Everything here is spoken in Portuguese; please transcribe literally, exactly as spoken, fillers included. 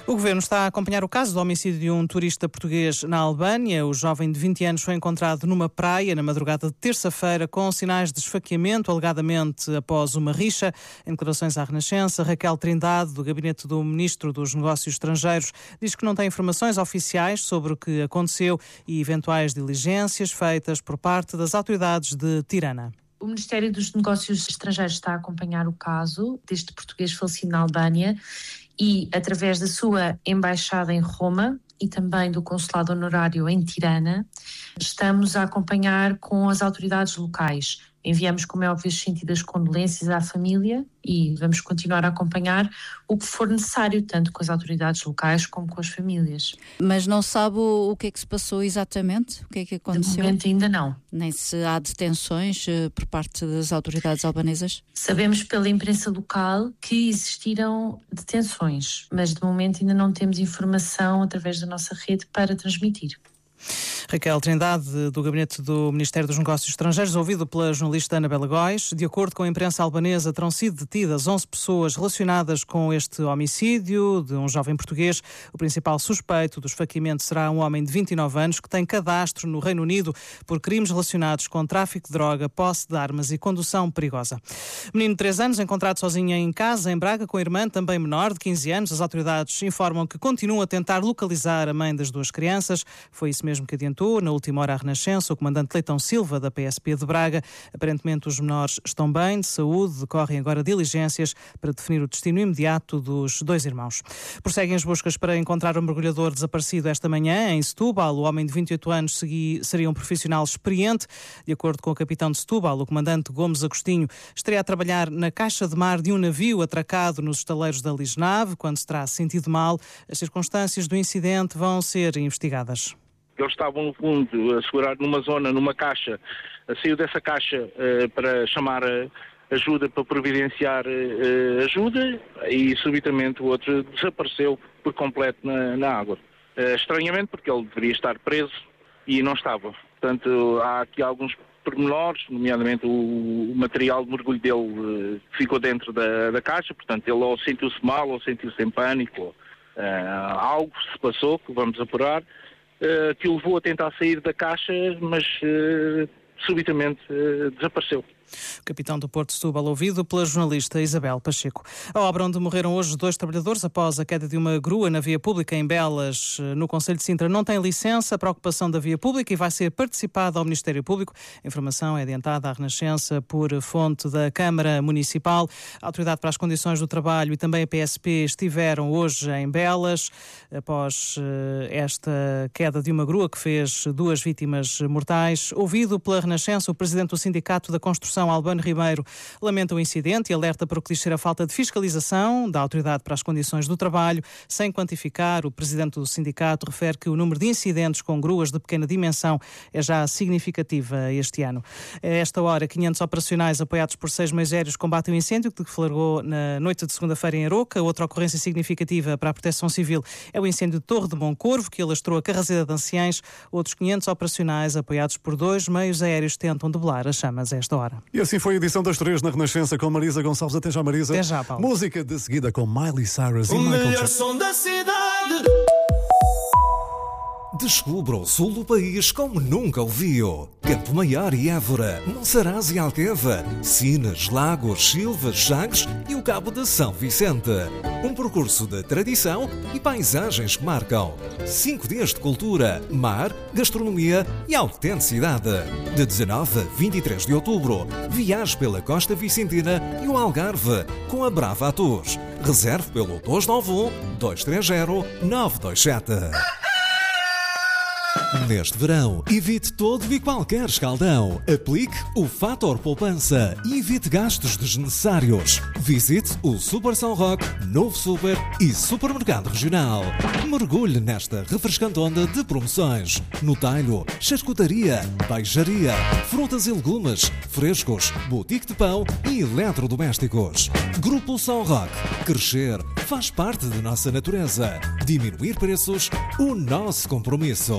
O Governo está a acompanhar o caso do homicídio de um turista português na Albânia. O jovem de vinte anos foi encontrado numa praia na madrugada de terça-feira com sinais de esfaqueamento, alegadamente após uma rixa. Em declarações à Renascença, Raquel Trindade, do gabinete do Ministro dos Negócios Estrangeiros, diz que não tem informações oficiais sobre o que aconteceu e eventuais diligências feitas por parte das autoridades de Tirana. O Ministério dos Negócios Estrangeiros está a acompanhar o caso deste português falecido na Albânia e, através da sua embaixada em Roma e também do consulado honorário em Tirana, estamos a acompanhar com as autoridades locais. Enviamos, como é óbvio, as sentidas condolências à família e vamos continuar a acompanhar o que for necessário, tanto com as autoridades locais como com as famílias. Mas não sabe o que é que se passou exatamente? O que é que aconteceu? De momento ainda não. Nem se há detenções uh, por parte das autoridades albanesas? Sabemos pela imprensa local que existiram detenções, mas de momento ainda não temos informação através da nossa rede para transmitir. Raquel Trindade, do gabinete do Ministério dos Negócios Estrangeiros, ouvido pela jornalista Ana Bela Góis. De acordo com a imprensa albanesa, terão sido detidas onze pessoas relacionadas com este homicídio de um jovem português. O principal suspeito do esfaqueamento será um homem de vinte e nove anos que tem cadastro no Reino Unido por crimes relacionados com tráfico de droga, posse de armas e condução perigosa. Menino de três anos, encontrado sozinho em casa, em Braga, com a irmã, também menor, de quinze anos. As autoridades informam que continuam a tentar localizar a mãe das duas crianças. Foi isso mesmo que adiantou na última hora à Renascença o comandante Leitão Silva, da P S P de Braga. Aparentemente os menores estão bem, de saúde, decorrem agora diligências para definir o destino imediato dos dois irmãos. Prosseguem as buscas para encontrar o mergulhador desaparecido esta manhã em Setúbal. O homem de vinte e oito anos segui, seria um profissional experiente. De acordo com o capitão de Setúbal, o comandante Gomes Agostinho estaria a trabalhar na caixa de mar de um navio atracado nos estaleiros da Lisnave, quando se terá sentido mal. As circunstâncias do incidente vão ser investigadas. Eles estavam, no fundo, a segurar numa zona, numa caixa, saiu dessa caixa uh, para chamar uh, ajuda, para providenciar uh, ajuda, e subitamente o outro desapareceu por completo na, na água. Uh, estranhamente, porque ele deveria estar preso e não estava. Portanto, há aqui alguns pormenores, nomeadamente o, o material de mergulho dele uh, ficou dentro da, da caixa, portanto ele ou sentiu-se mal ou sentiu-se em pânico. Ou, uh, algo se passou, que vamos apurar. Uh, que o levou a tentar sair da caixa, mas uh, subitamente uh, desapareceu. O capitão do Porto de Setúbal, ouvido pela jornalista Isabel Pacheco. A obra onde morreram hoje dois trabalhadores após a queda de uma grua na via pública em Belas, no concelho de Sintra, não tem licença para a ocupação da via pública e vai ser participada ao Ministério Público. A informação é adiantada à Renascença por fonte da Câmara Municipal. A Autoridade para as Condições do Trabalho e também a P S P estiveram hoje em Belas após esta queda de uma grua que fez duas vítimas mortais. Ouvido pela Renascença, o presidente do Sindicato da Construção, Albano Ribeiro, lamenta o incidente e alerta para o que diz ser a falta de fiscalização da Autoridade para as Condições do Trabalho. Sem quantificar, o presidente do sindicato refere que o número de incidentes com gruas de pequena dimensão é já significativa este ano. A esta hora, quinhentos operacionais apoiados por seis meios aéreos combatem o incêndio que deflagrou na noite de segunda-feira em Aroca. Outra ocorrência significativa para a Proteção Civil é o incêndio de Torre de Moncorvo, que alastrou a Carraseda de Anciães. Outros quinhentos operacionais apoiados por dois meios aéreos tentam debelar as chamas a esta hora. E assim foi a edição das três na Renascença com Marisa Gonçalves. Até já, Marisa. Até já, Paulo. Música de seguida com Miley Cyrus e o Michael melhor Jackson. som da cidade. Descubra o sul do país como nunca o viu. Campo Maior e Évora, Monsaraz e Alqueva, Sines, Lagos, Silvas, Chaves e o Cabo de São Vicente. Um percurso de tradição e paisagens que marcam. Cinco dias de cultura, mar, gastronomia e autenticidade. De dezanove a vinte e três de outubro, viaje pela Costa Vicentina e o Algarve com a Brava Tours. Reserve pelo dois nove um, dois três zero, nove dois sete. Neste verão, evite todo e qualquer escaldão. Aplique o Fator Poupança e evite gastos desnecessários. Visite o Super São Roque, Novo Super e Supermercado Regional. Mergulhe nesta refrescante onda de promoções. No talho, charcutaria, peixaria, frutas e legumes, frescos, boutique de pão e eletrodomésticos. Grupo São Roque. Crescer faz parte de nossa natureza. Diminuir preços, o nosso compromisso.